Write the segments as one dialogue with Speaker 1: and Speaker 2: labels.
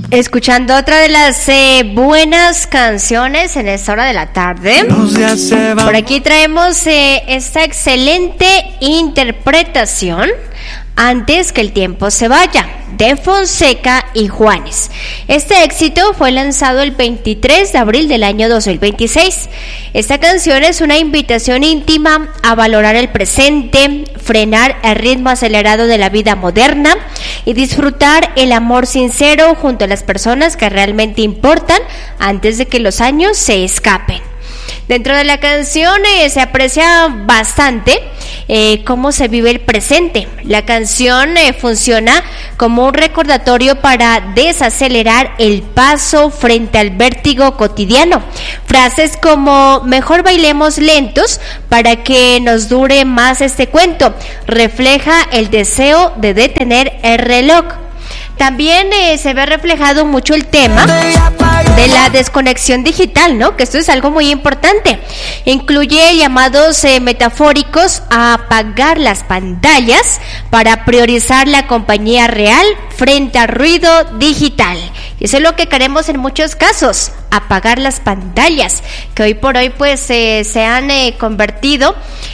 Speaker 1: Escuchando otra de las buenas canciones en esta hora de la tarde. Por aquí traemos esta excelente interpretación, Antes que el tiempo se vaya, de Fonseca y Juanes. Este éxito fue lanzado el 23 de abril del año 2026. Esta canción es una invitación íntima a valorar el presente, frenar el ritmo acelerado de la vida moderna y disfrutar el amor sincero junto a las personas que realmente importan antes de que los años se escapen. Dentro de la canción se aprecia bastante cómo se vive el presente. La canción funciona como un recordatorio para desacelerar el paso frente al vértigo cotidiano. Frases como mejor bailemos lentos para que nos dure más este cuento refleja el deseo de detener el reloj. También se ve reflejado mucho el tema de la desconexión digital, ¿no? Que esto es algo muy importante. Incluye llamados metafóricos a apagar las pantallas para priorizar la compañía real frente al ruido digital. Y eso es lo que queremos en muchos casos, apagar las pantallas, que hoy por hoy pues se han convertido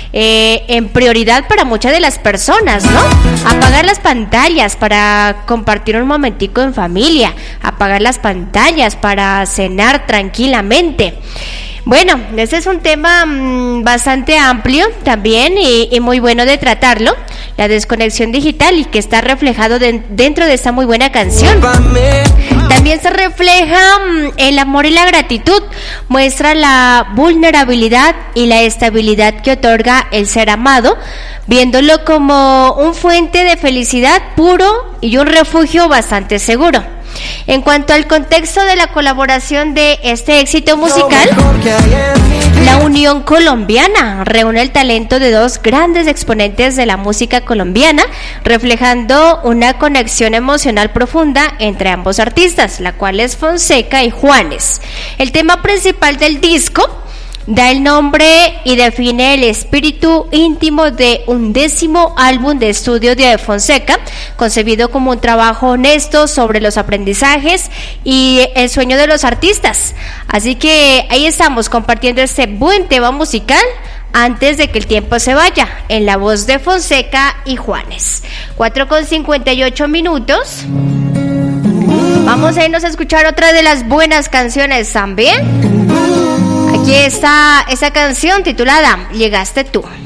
Speaker 1: en prioridad para muchas de las personas, ¿no? Apagar las pantallas para compartir un momentico en familia, apagar las pantallas para cenar tranquilamente. Bueno, ese es un tema bastante amplio también y muy bueno de tratarlo, la desconexión digital, y que está reflejado dentro de esta muy buena canción. También se refleja el amor y la gratitud, muestra la vulnerabilidad y la estabilidad que otorga el ser amado, viéndolo como un fuente de felicidad puro y un refugio bastante seguro. En cuanto al contexto de la colaboración de este éxito musical, la Unión Colombiana reúne el talento de dos grandes exponentes de la música colombiana, reflejando una conexión emocional profunda entre ambos artistas, la cual es Fonseca y Juanes. El tema principal del disco da el nombre y define el espíritu íntimo de 11º álbum de estudio de Fonseca, concebido como un trabajo honesto sobre los aprendizajes y el sueño de los artistas. Así que ahí estamos compartiendo este buen tema musical, Antes de que el tiempo se vaya, en la voz de Fonseca y Juanes. 4:58. Vamos a irnos a escuchar otra de las buenas canciones también. Aquí está esa canción titulada Llegaste tú.